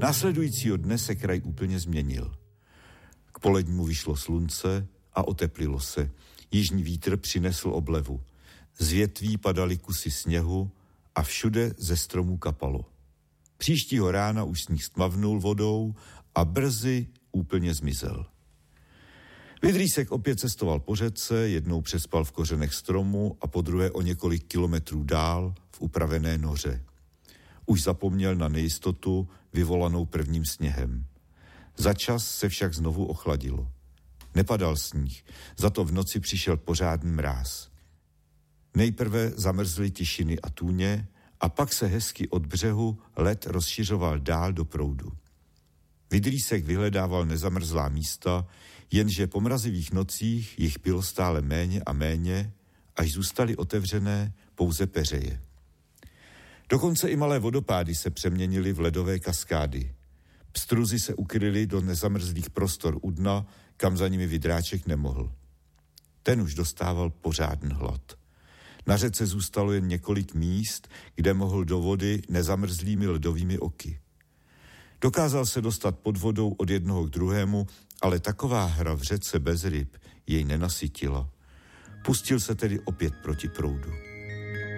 Následujícího dne se kraj úplně změnil. K polednímu vyšlo slunce a oteplilo se. Jižní vítr přinesl oblevu. Z větví padaly kusy sněhu a všude ze stromů kapalo. Příštího rána už sníh stmavnul vodou a brzy úplně zmizel. Vydrýsek opět cestoval po řece, jednou přespal v kořenech stromu a podruhé o několik kilometrů dál v upravené noře. Už zapomněl na nejistotu vyvolanou prvním sněhem. Začas se však znovu ochladilo. Nepadal sníh, za to v noci přišel pořádný mráz. Nejprve zamrzly tišiny a tůně a pak se hezky od břehu led rozšiřoval dál do proudu. Vydrýsek vyhledával nezamrzlá místa, jenže po mrazivých nocích jich bylo stále méně a méně, až zůstaly otevřené pouze peřeje. Dokonce i malé vodopády se přeměnily v ledové kaskády. Pstruzy se ukryly do nezamrzlých prostor u dna, kam za nimi Vydráček nemohl. Ten už dostával pořádný hlad. Na řece zůstalo jen několik míst, kde mohl do vody nezamrzlými ledovými oky. Dokázal se dostat pod vodou od jednoho k druhému, ale taková hra v řece bez ryb jej nenasytila. Pustil se tedy opět proti proudu.